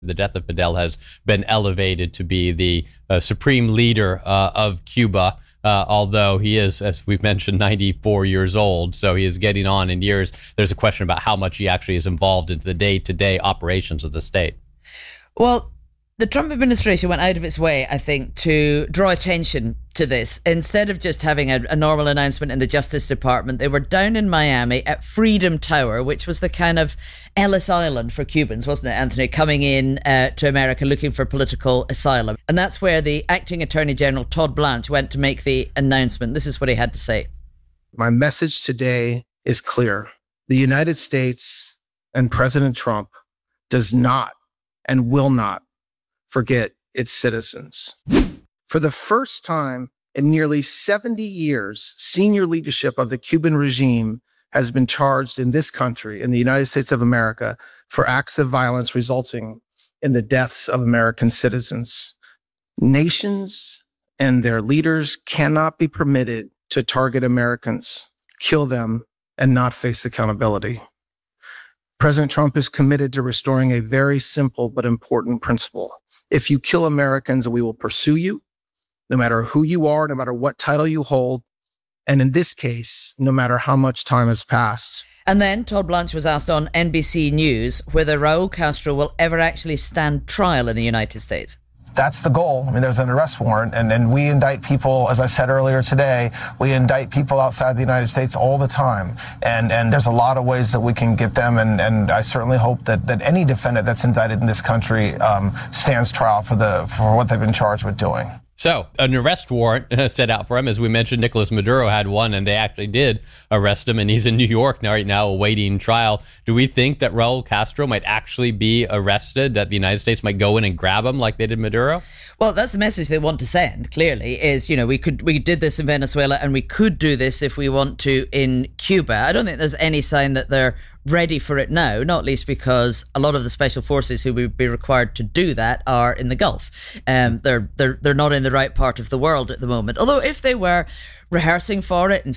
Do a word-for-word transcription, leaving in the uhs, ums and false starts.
The death of Fidel has been elevated to be the uh, supreme leader uh, of Cuba, uh, although he is, as we've mentioned, ninety-four years old. So he is getting on in years. There's a question about how much he actually is involved into the day-to-day operations of the state. Well, the Trump administration went out of its way, I think, to draw attention to this. Instead of just having a, a normal announcement in the Justice Department, they were down in Miami at Freedom Tower, which was the kind of Ellis Island for Cubans, wasn't it, Anthony, coming in uh, to America looking for political asylum. And that's where the acting Attorney General, Todd Blanche, went to make the announcement. This is what he had to say. My message today is clear. The United States and President Trump does not and will not forget its citizens. For the first time in nearly seventy years, senior leadership of the Cuban regime has been charged in this country, in the United States of America, for acts of violence resulting in the deaths of American citizens. Nations and their leaders cannot be permitted to target Americans, kill them, and not face accountability. President Trump is committed to restoring a very simple but important principle. If you kill Americans, we will pursue you, no matter who you are, no matter what title you hold, and in this case, no matter how much time has passed. And then Todd Blanche was asked on N B C News whether Raul Castro will ever actually stand trial in the United States. That's the goal. I mean, there's an arrest warrant, and, and we indict people, as I said earlier today, we indict people outside the United States all the time. And, and there's a lot of ways that we can get them, and, and I certainly hope that, that any defendant that's indicted in this country um, stands trial for the for what they've been charged with doing. So an arrest warrant set out for him. As we mentioned, Nicolas Maduro had one, and they actually did arrest him, and he's in New York now, right now awaiting trial. Do we think that Raul Castro might actually be arrested, that the United States might go in and grab him like they did Maduro? Well, that's the message they want to send, clearly, is, you know, we could we did this in Venezuela, and we could do this if we want to in Cuba. I don't think there's any sign that they're ready for it now, not least because a lot of the special forces who would be required to do that are in the Gulf. Um, they're they're they're not in the right part of the world at the moment. Although if they were rehearsing for it and